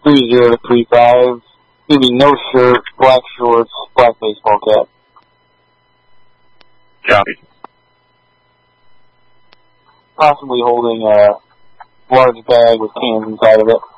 3035. Maybe no shirt, black shorts, black baseball cap. Copy. Possibly holding a large bag with cans inside of it.